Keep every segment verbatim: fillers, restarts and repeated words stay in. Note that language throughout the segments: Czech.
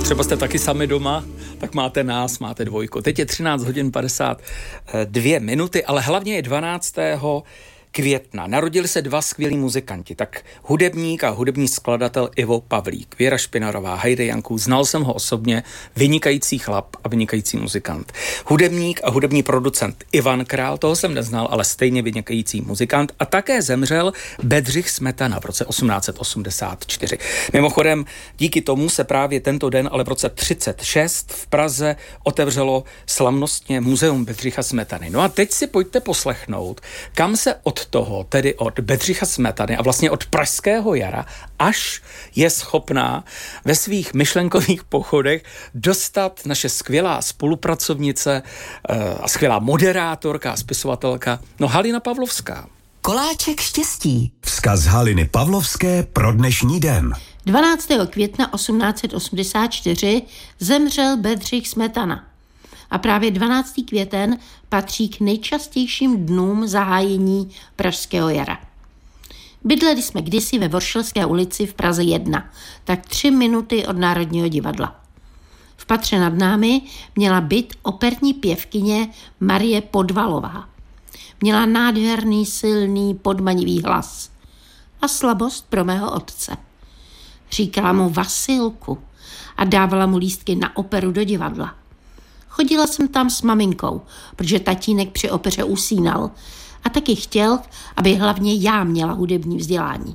třeba jste taky sami doma, tak máte nás, máte dvojku. Teď je třináct hodin padesát dvě minuty, ale hlavně je dvanáctého května. Narodili se dva skvělí muzikanti, tak hudebník a hudební skladatel Ivo Pavlík, Věra Špinarová, Hajde Janků, znal jsem ho osobně, vynikající chlap a vynikající muzikant. Hudebník a hudební producent Ivan Král, toho jsem neznal, ale stejně vynikající muzikant, a také zemřel Bedřich Smetana v roce osmnáct set osmdesát čtyři. Mimochodem, díky tomu se právě tento den, ale v roce třicet šest v Praze otevřelo slavnostně muzeum Bedřicha Smetany. No a teď si pojďte poslechnout, kam se od toho, tedy od Bedřicha Smetany a vlastně od Pražského jara, až je schopná ve svých myšlenkových pochodech dostat naše skvělá spolupracovnice a skvělá moderátorka a spisovatelka, no Halina Pavlovská. Koláček štěstí. Vzkaz Haliny Pavlovské pro dnešní den. dvanáctého května osmnáct set osmdesát čtyři zemřel Bedřich Smetana. A právě dvanáctý květen patří k nejčastějším dnům zahájení Pražského jara. Bydleli jsme kdysi ve Voršilské ulici v Praze jedna, tak tři minuty od Národního divadla. V patře nad námi měla byt operní pěvkyně Marie Podvalová. Měla nádherný, silný, podmanivý hlas a slabost pro mého otce. Říkala mu Vasilku a dávala mu lístky na operu do divadla. Chodila jsem tam s maminkou, protože tatínek při opeře usínal a taky chtěl, aby hlavně já měla hudební vzdělání.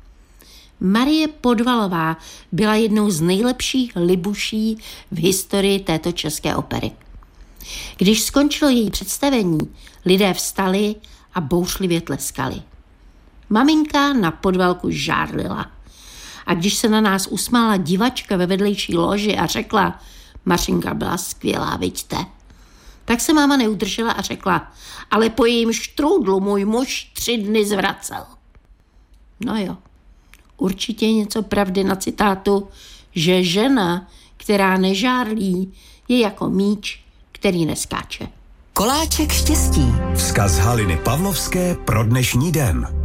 Marie Podvalová byla jednou z nejlepších libuší v historii této české opery. Když skončilo její představení, lidé vstali a bouřlivě tleskali. Maminka na Podvalku žárlila. A když se na nás usmála divačka ve vedlejší loži a řekla: Mařinka byla skvělá, viďte. Tak se máma neudržela a řekla: ale po jejím štrůdlu můj muž tři dny zvracel. No jo, určitě je něco pravdy na citátu, že žena, která nežárlí, je jako míč, který neskáče. Koláček štěstí. Vzkaz Haliny Pavlovské pro dnešní den.